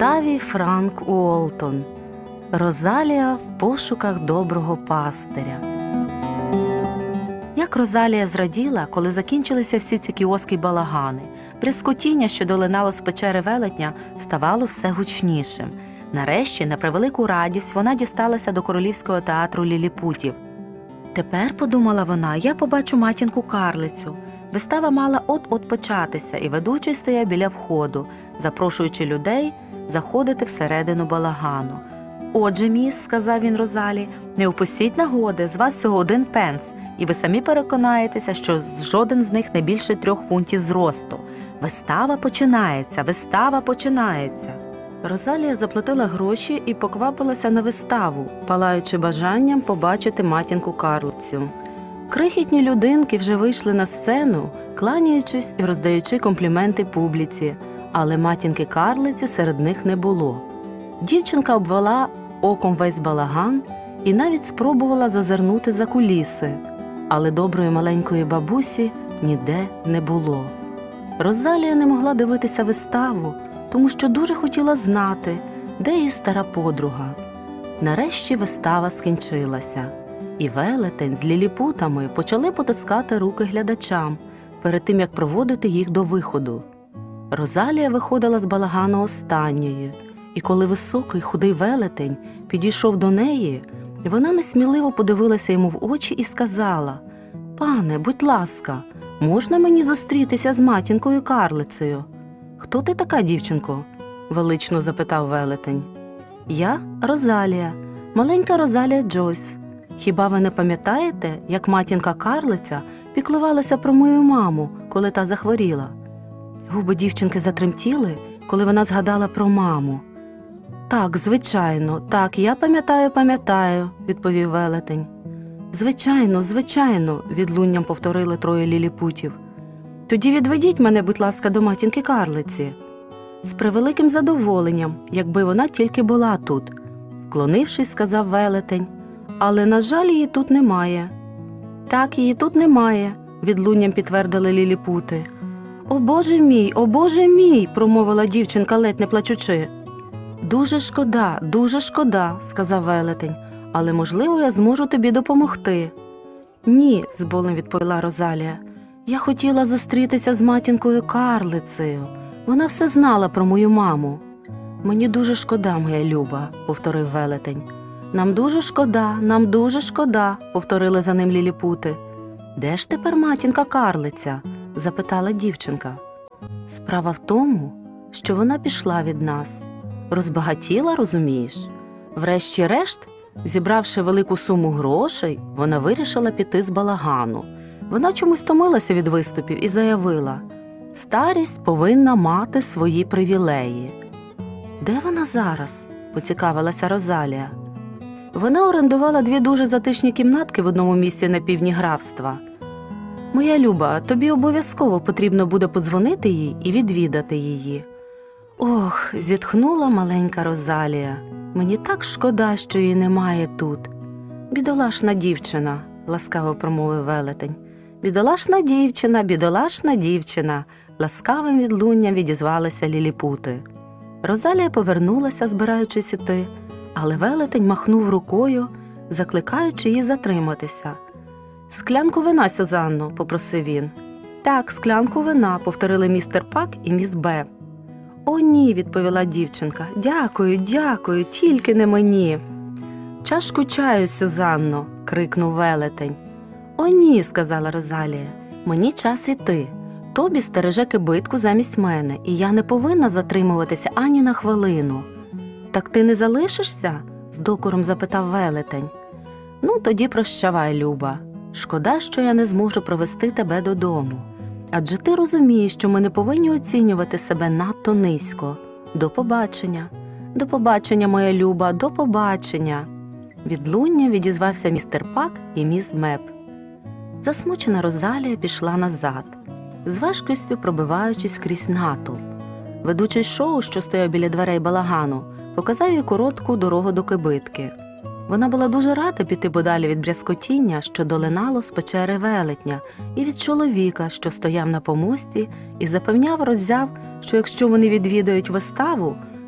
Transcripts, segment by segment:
виставі Франк Уолтон. Розалія в пошуках доброго пастиря. Як Розалія зраділа, коли закінчилися всі ці кіоски й балагани. Брязкотіння, що долинало з печери велетня, ставало все гучнішим. Нарешті, на превелику радість, вона дісталася до Королівського театру ліліпутів. Тепер, подумала вона, я побачу матінку-карлицю. Вистава мала от-от початися, і ведучий стояв біля входу, запрошуючи людей заходити всередину балагану. «Отже, міс, – сказав він Розалі, – не упустіть нагоди, з вас всього 1 пенс, і ви самі переконаєтеся, що жоден з них не більше 3 фунтів зросту. Вистава починається, вистава починається!» Розалія заплатила гроші і поквапилася на виставу, палаючи бажанням побачити матінку-карлицю. Крихітні людинки вже вийшли на сцену, кланяючись і роздаючи компліменти публіці, але матінки-карлиці серед них не було. Дівчинка обвела оком весь балаган і навіть спробувала зазирнути за куліси, але доброї маленької бабусі ніде не було. Розалія не могла дивитися виставу, тому що дуже хотіла знати, де її стара подруга. Нарешті вистава скінчилася, і велетень з ліліпутами почали потискати руки глядачам перед тим, як проводити їх до виходу. Розалія виходила з балагану останньою, і коли високий худий велетень підійшов до неї, вона несміливо подивилася йому в очі і сказала: «Пане, будь ласка, можна мені зустрітися з матінкою-карлицею?» «Хто ти така, дівчинко?» – велично запитав велетень. «Я Розалія, маленька Розалія Джойс. Хіба ви не пам'ятаєте, як матінка-карлиця піклувалася про мою маму, коли та захворіла?» Губи дівчинки затремтіли, коли вона згадала про маму. «Так, звичайно, так, я пам'ятаю», – відповів велетень. Звичайно, – відлунням повторили 3 ліліпутів. «Тоді відведіть мене, будь ласка, до матінки-карлиці». «З превеликим задоволенням, якби вона тільки була тут», – вклонившись, сказав велетень. «Але, на жаль, її тут немає». «Так, її тут немає», – відлунням підтвердили ліліпути. О Боже мій!» – промовила дівчинка, ледь не плачучи. Дуже шкода», – сказав велетень, – «але, можливо, я зможу тобі допомогти». «Ні», – з болем відповіла Розалія, – «я хотіла зустрітися з матінкою-карлицею. Вона все знала про мою маму». «Мені дуже шкода, моя люба», – повторив велетень. Нам дуже шкода», – повторили за ним ліліпути. «Де ж тепер матінка-карлиця?» – запитала дівчинка. «Справа в тому, що вона пішла від нас. Розбагатіла, розумієш? Врешті-решт, зібравши велику суму грошей, вона вирішила піти з балагану. Вона чомусь томилася від виступів і заявила: старість повинна мати свої привілеї». «Де вона зараз?» – поцікавилася Розалія. Вона орендувала 2 дуже затишні кімнатки в одному місці на півдні графства. «Моя люба, тобі обов'язково потрібно буде подзвонити їй і відвідати її». «Ох», – зітхнула маленька Розалія, – «мені так шкода, що її немає тут». «Бідолашна дівчина», – ласкаво промовив велетень. Бідолашна дівчина», – ласкавим відлунням відізвалися ліліпути. Розалія повернулася, збираючись іти, але велетень махнув рукою, закликаючи її затриматися. «Склянку вина, Сюзанно», – попросив він. «Так, склянку вина», – повторили містер Пак і міс Б. «О, ні», – відповіла дівчинка. Дякую, тільки не мені». «Чашку чаю, Сюзанно», – крикнув велетень. «О, ні», – сказала Розалія, – «мені час іти. Тобі стереже кибитку замість мене, і я не повинна затримуватися ані на хвилину». «Так ти не залишишся?» – з докором запитав велетень. «Ну, тоді прощавай, люба. Шкода, що я не зможу провести тебе додому. Адже ти розумієш, що ми не повинні оцінювати себе надто низько. До побачення. До побачення, моя люба, до побачення». Відлунням відізвався містер Пак і міс Меп. Засмучена Розалія пішла назад, з важкістю пробиваючись крізь натовп. Ведучий шоу, що стояв біля дверей балагану, показав їй коротку дорогу до кибитки. Вона була дуже рада піти подалі від брязкотіння, що долинало з печери велетня, і від чоловіка, що стояв на помості і запевняв роззяв, що якщо вони відвідають виставу,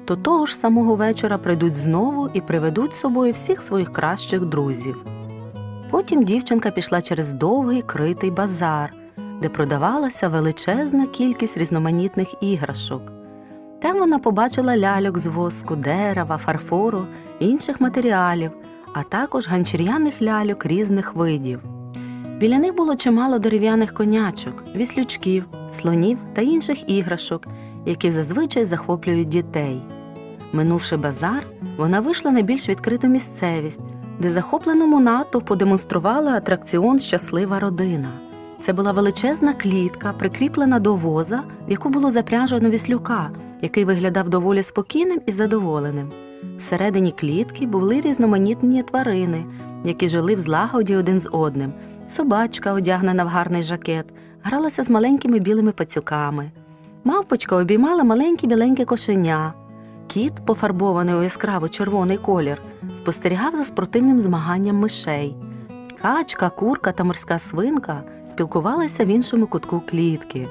то того ж самого вечора прийдуть знову і приведуть з собою всіх своїх кращих друзів. Потім дівчинка пішла через довгий критий базар, де продавалася величезна кількість різноманітних іграшок. Там вона побачила ляльок з воску, дерева, фарфору і інших матеріалів, а також ганчір'яних ляльок різних видів. Біля них було чимало дерев'яних конячок, віслючків, слонів та інших іграшок, які зазвичай захоплюють дітей. Минувши базар, вона вийшла на більш відкриту місцевість, де захопленому натовпу демонструвала атракціон «Щаслива родина». Це була величезна клітка, прикріплена до воза, в яку було запряжено віслюка, який виглядав доволі спокійним і задоволеним. Всередині клітки були різноманітні тварини, які жили в злагоді один з одним. Собачка, одягнена в гарний жакет, гралася з маленькими білими пацюками. Мавпочка обіймала маленьке біленьке кошеня. Кіт, пофарбований у яскраво червоний колір, спостерігав за спортивним змаганням мишей. Качка, курка та морська свинка спілкувалися в іншому кутку клітки.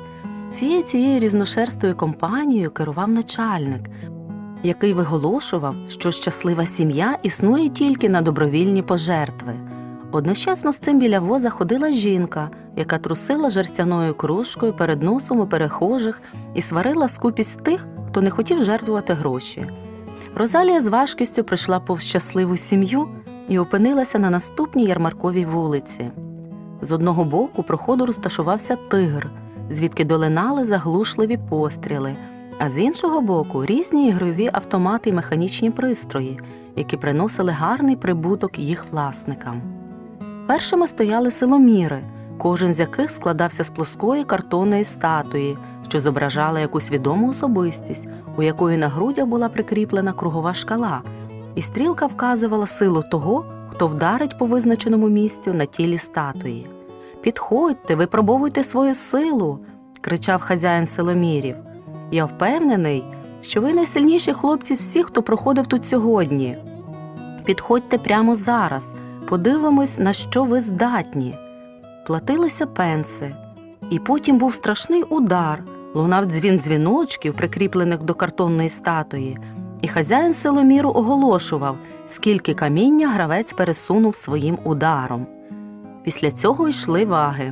Цією різношерстою компанією керував начальник, який виголошував, що щаслива сім'я існує тільки на добровільні пожертви. Одночасно з цим біля воза ходила жінка, яка трусила жерстяною кружкою перед носом у перехожих і сварила скупість тих, хто не хотів жертвувати гроші. Розалія з важкістю прийшла повз щасливу сім'ю і опинилася на наступній ярмарковій вулиці. З одного боку проходу розташувався тигр, звідки долинали заглушливі постріли, а з іншого боку – різні ігрові автомати і механічні пристрої, які приносили гарний прибуток їх власникам. Першими стояли силоміри, кожен з яких складався з плоскої картонної статуї, що зображала якусь відому особистість, у якої на грудях була прикріплена кругова шкала, і стрілка вказувала силу того, хто вдарить по визначеному місцю на тілі статуї. «Підходьте, випробовуйте свою силу!» – кричав хазяїн силомірів. «Я впевнений, що ви найсильніші хлопці з всіх, хто проходив тут сьогодні. Підходьте прямо зараз, подивимось, на що ви здатні». Платилися пенси. І потім був страшний удар, лунав дзвін дзвіночків, прикріплених до картонної статуї, і хазяїн силоміру оголошував, скільки каміння гравець пересунув своїм ударом. Після цього йшли ваги,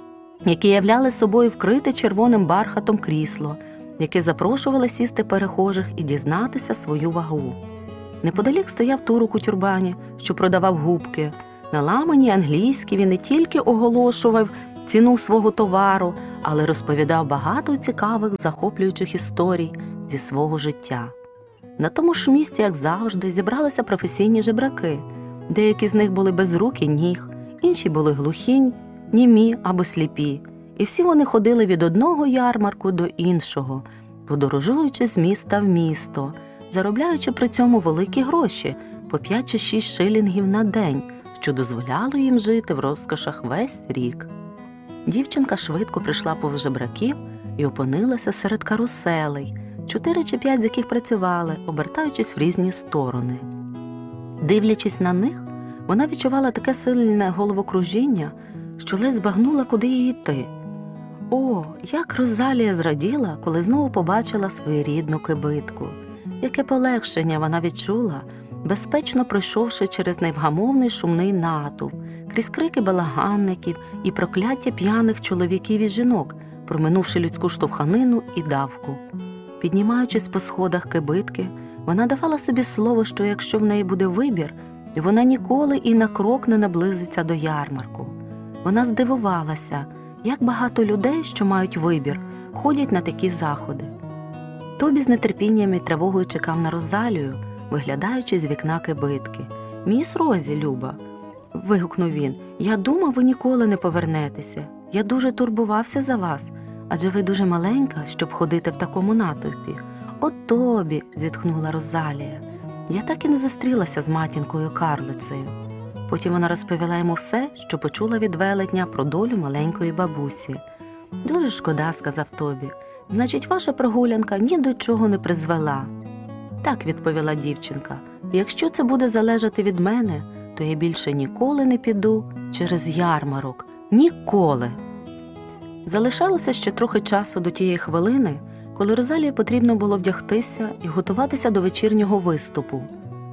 які являли собою вкрите червоним бархатом крісло, яке запрошували сісти перехожих і дізнатися свою вагу. Неподалік стояв турок у тюрбані, що продавав губки. На ламані англійській він не тільки оголошував ціну свого товару, але розповідав багато цікавих, захоплюючих історій зі свого життя. На тому ж місці, як завжди, зібралися професійні жебраки. Деякі з них були без рук і ніг, інші були глухі, німі або сліпі. І всі вони ходили від одного ярмарку до іншого, подорожуючи з міста в місто, заробляючи при цьому великі гроші – по 5 чи 6 шилінгів на день, що дозволяло їм жити в розкошах весь рік. Дівчинка швидко прийшла повз жебраків і опинилася серед каруселей, 4 чи 5 з яких працювали, обертаючись в різні сторони. Дивлячись на них, вона відчувала таке сильне головокружіння, що ледь збагнула, куди їй йти. О, як Розалія зраділа, коли знову побачила свою рідну кибитку! Яке полегшення вона відчула, безпечно пройшовши через невгамовний шумний натовп, крізь крики балаганників і прокляття п'яних чоловіків і жінок, проминувши людську штовханину і давку. Піднімаючись по сходах кибитки, вона давала собі слово, що якщо в неї буде вибір, вона ніколи і на крок не наблизиться до ярмарку. Вона здивувалася, як багато людей, що мають вибір, ходять на такі заходи. Тобі з нетерпінням і тривогою чекав на Розалію, виглядаючи з вікна кибитки. «Міс Розі, Люба!» – вигукнув він. «Я думав, ви ніколи не повернетеся. Я дуже турбувався за вас, адже ви дуже маленька, щоб ходити в такому натовпі». «От тобі!» – зітхнула Розалія. «Я так і не зустрілася з матінкою Карлицею». Потім вона розповіла йому все, що почула від велетня про долю маленької бабусі. «Дуже шкода», – сказав Тобі. «Значить, ваша прогулянка ні до чого не призвела». «Так», – відповіла дівчинка, – «якщо це буде залежати від мене, то я більше ніколи не піду через ярмарок. Ніколи!» Залишалося ще трохи часу до тієї хвилини, коли Розалії потрібно було вдягтися і готуватися до вечірнього виступу.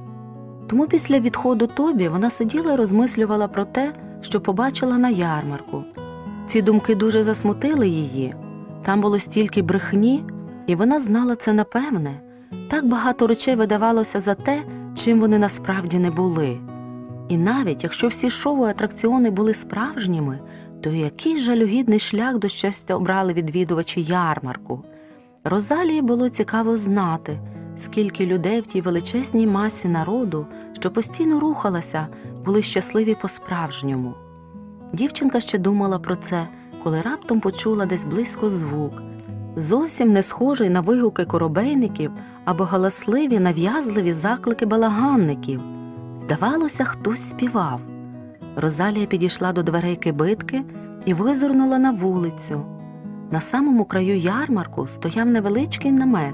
Тому після відходу Тобі вона сиділа і розмислювала про те, що побачила на ярмарку. Ці думки дуже засмутили її. Там було стільки брехні, і вона знала це напевне. Так багато речей видавалося за те, чим вони насправді не були. І навіть якщо всі шоу і атракціони були справжніми, то який жалюгідний шлях до щастя обрали відвідувачі ярмарку. Розалії було цікаво знати, скільки людей в тій величезній масі народу, що постійно рухалася, були щасливі по-справжньому. Дівчинка ще думала про це, коли раптом почула десь близько звук, зовсім не схожий на вигуки коробейників або галасливі, нав'язливі заклики балаганників. Здавалося, хтось співав. Розалія підійшла до дверей кибитки і визирнула на вулицю. На самому краю ярмарку стояв невеличкий намет.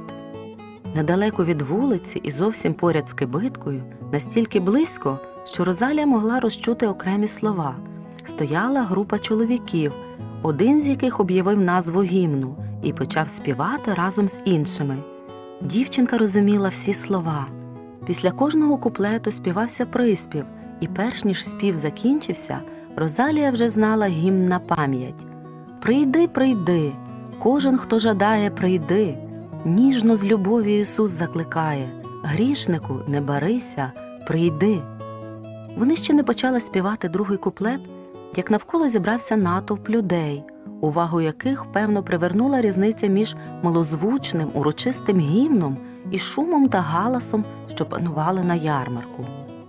Недалеко від вулиці і зовсім поряд з кибиткою, настільки близько, що Розалія могла розчути окремі слова, стояла група чоловіків, один з яких об'явив назву гімну і почав співати разом з іншими. Дівчинка розуміла всі слова. Після кожного куплету співався приспів, і перш ніж спів закінчився, Розалія вже знала гімн на пам'ять. «Прийди, прийди, кожен, хто жадає, прийди, ніжно з любов'ю Ісус закликає, грішнику, не барися, прийди». Вони ще не почали співати другий куплет, як навколо зібрався натовп людей, увагу яких, певно, привернула різниця між милозвучним, урочистим гімном і шумом та галасом, що панували на ярмарку.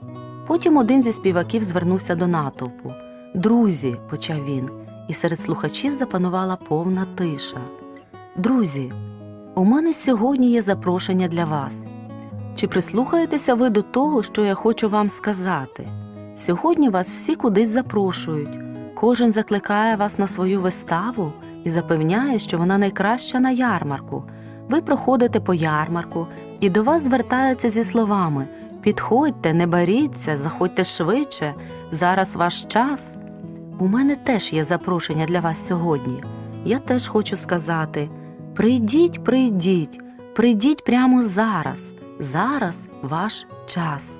Потім один зі співаків звернувся до натовпу. «Друзі», – почав він, і серед слухачів запанувала повна тиша. «Друзі, у мене сьогодні є запрошення для вас. Чи прислухаєтеся ви до того, що я хочу вам сказати? Сьогодні вас всі кудись запрошують. Кожен закликає вас на свою виставу і запевняє, що вона найкраща на ярмарку. Ви проходите по ярмарку, і до вас звертаються зі словами: «Підходьте, не боріться, заходьте швидше, зараз ваш час». У мене теж є запрошення для вас сьогодні. Я теж хочу сказати: прийдіть, прийдіть, прийдіть прямо зараз, зараз ваш час.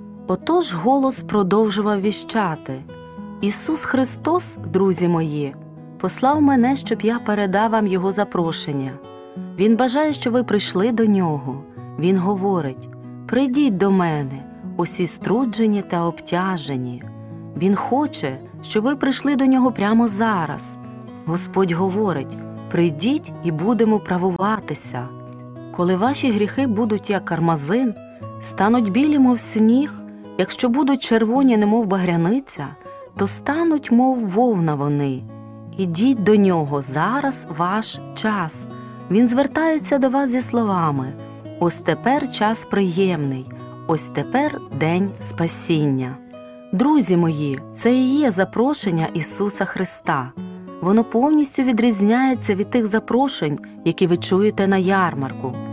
Отож голос продовжував віщати: Ісус Христос, друзі мої, послав мене, щоб я передав вам Його запрошення. Він бажає, щоб ви прийшли до Нього. Він говорить: прийдіть до мене, усі струджені та обтяжені. Він хоче, щоб ви прийшли до Нього прямо зараз. Господь говорить: прийдіть і будемо правуватися. Коли ваші гріхи будуть як кармазин, стануть білі, мов сніг, якщо будуть червоні, немов багряниця, то стануть, мов вовна вони. Ідіть до Нього, зараз ваш час. Він звертається до вас зі словами: ось тепер час приємний, ось тепер день спасіння. Друзі мої, це і є запрошення Ісуса Христа. Воно повністю відрізняється від тих запрошень, які ви чуєте на ярмарку.